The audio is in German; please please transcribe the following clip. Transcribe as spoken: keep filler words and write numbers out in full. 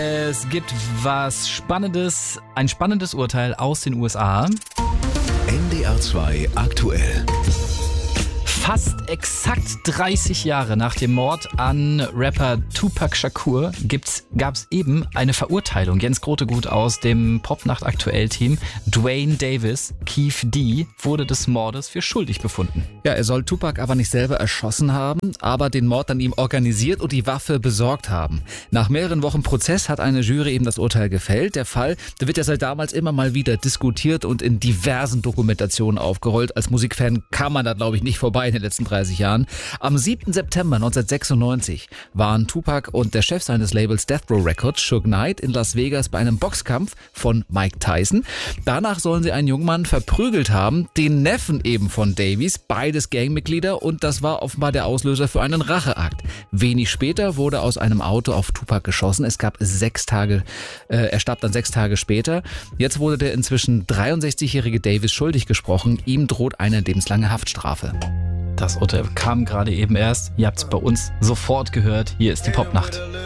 Es gibt was Spannendes, ein spannendes Urteil aus den U S A. N D R zwei aktuell. Fast exakt dreißig Jahre nach dem Mord an Rapper Tupac Shakur gab es eben eine Verurteilung. Jens Grotegut aus dem Popnacht-Aktuell-Team, Dwayne Davis, Keith D., wurde des Mordes für schuldig befunden. Ja, er soll Tupac aber nicht selber erschossen haben, aber den Mord an ihm organisiert und die Waffe besorgt haben. Nach mehreren Wochen Prozess hat eine Jury eben das Urteil gefällt. Der Fall, der wird ja seit damals immer mal wieder diskutiert und in diversen Dokumentationen aufgerollt. Als Musikfan kann man da, glaube ich, nicht vorbei in den letzten dreißig Jahren. Am siebten September neunzehnhundertsechsundneunzig waren Tupac und der Chef seines Labels Death Row Records, Suge Knight, in Las Vegas bei einem Boxkampf von Mike Tyson. Danach sollen sie einen jungen Mann verprügelt haben, den Neffen eben von Davies, beides Gangmitglieder, und das war offenbar der Auslöser für einen Racheakt. Wenig später wurde aus einem Auto auf Tupac geschossen. Es gab sechs Tage, äh, er starb dann sechs Tage später. Jetzt wurde der inzwischen dreiundsechzigjährige Davis schuldig gesprochen. Ihm droht eine lebenslange Haftstrafe. Das Urteil kam gerade eben erst. Ihr habt es bei uns sofort gehört. Hier ist die Popnacht.